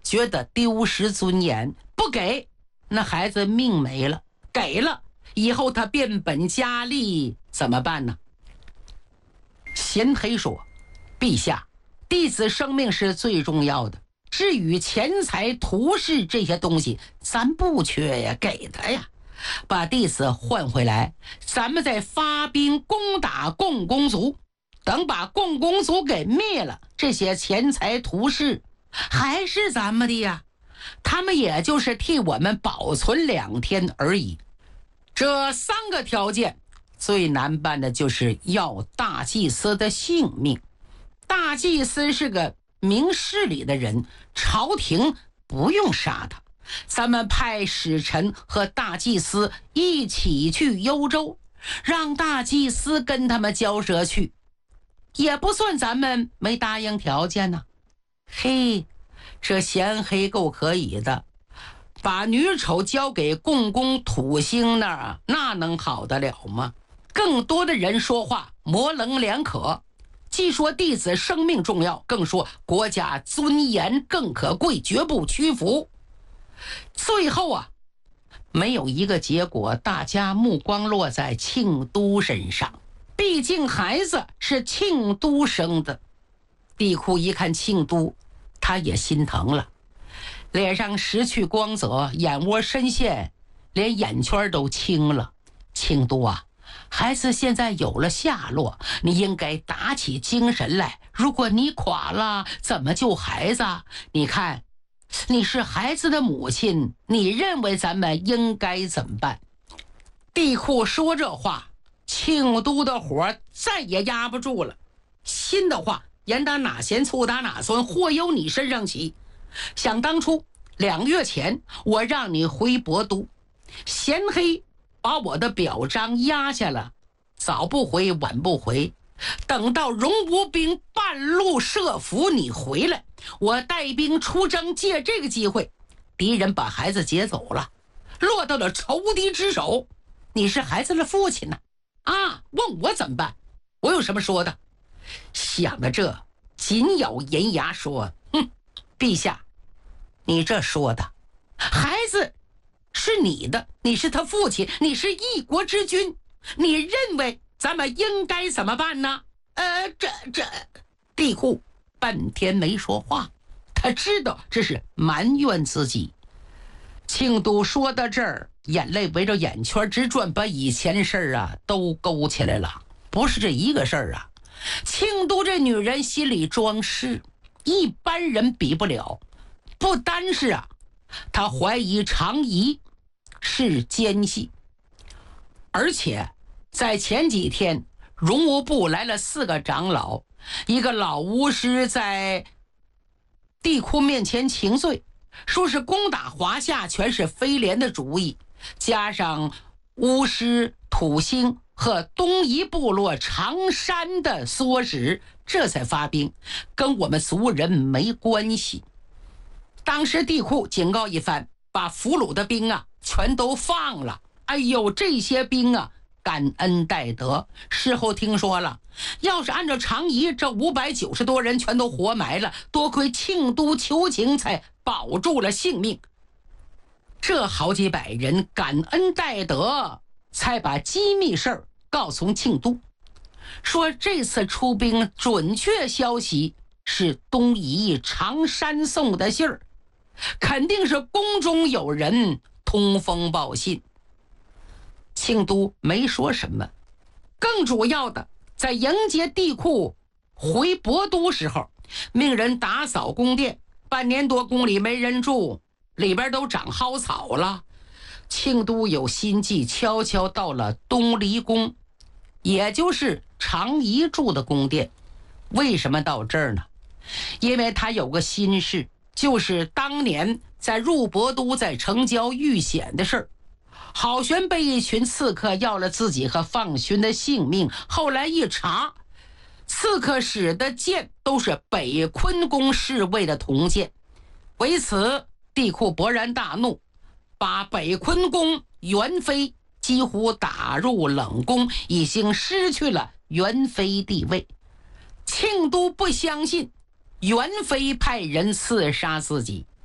觉得丢失尊严，不给那孩子命没了，给了以后他变本加厉怎么办呢？贤黑说，陛下，弟子生命是最重要的，至于钱财图饰这些东西咱不缺呀，给他呀，把弟子换回来，咱们再发兵攻打共工族，等把共工族给灭了，这些钱财图饰还是咱们的呀，他们也就是替我们保存2天而已。这3个条件最难办的就是要大祭司的性命。大祭司是个明事理的人，朝廷不用杀他，咱们派使臣和大祭司一起去幽州，让大祭司跟他们交涉去，也不算咱们没答应条件呢。嘿，这贤黑够可以的，把女丑交给共工土星那儿，那能好得了吗？更多的人说话模棱两可，既说弟子生命重要，更说国家尊严更可贵，绝不屈服。最后啊，没有一个结果，大家目光落在庆都身上，毕竟孩子是庆都生的。帝喾一看庆都，他也心疼了，脸上失去光泽，眼窝深陷，连眼圈都青了。庆都啊，孩子现在有了下落，你应该打起精神来，如果你垮了怎么救孩子？你看你是孩子的母亲，你认为咱们应该怎么办？帝喾说这话，庆都的火再也压不住了，心的话严打哪贤，醋打哪酸，祸由你身上起。想当初2月前我让你回博都，贤黑把我的表彰压下了，早不回晚不回，等到荣国兵半路设伏你回来，我带兵出征，借这个机会敌人把孩子劫走了，落到了仇敌之手，你是孩子的父亲呢，问我怎么办？我有什么说的？想到这，紧咬银牙说，陛下，你这说的孩子是你的，你是他父亲，你是一国之君，你认为咱们应该怎么办呢？帝喾半天没说话，他知道这是埋怨自己。庆都说到这儿，眼泪围着眼圈直转，把以前事儿都勾起来了。不是这一个事儿啊，庆都这女人心里装饰，一般人比不了。不单是她怀疑常仪是奸细，而且在前几天荣武部来了4个长老，一个老巫师在帝喾面前请罪，说是攻打华夏全是飞廉的主意，加上巫师土星和东夷部落长山的唆使，这才发兵，跟我们族人没关系。当时帝喾警告一番，把俘虏的兵全都放了。哎呦，这些兵感恩戴德。事后听说了，要是按照常仪，这590多人全都活埋了，多亏庆都求情才保住了性命。这好几百人感恩戴德，才把机密事儿告诉庆都，说这次出兵准确消息是东夷长山送的信儿，肯定是宫中有人通风报信。庆都没说什么，更主要的，在迎接帝喾回博都时候，命人打扫宫殿，半年多宫里没人住，里边都长蒿草了。庆都有心计，悄悄到了东离宫，也就是常仪住的宫殿。为什么到这儿呢？因为他有个心事，就是当年在入博都在城郊遇险的事儿。郝玄被一群刺客要了自己和放勋的性命，后来一查，刺客使的剑都是北昆宫侍卫的铜剑。为此帝喾勃然大怒，把北昆宫元妃几乎打入冷宫，已经失去了元妃地位。庆都不相信元妃派人刺杀自己，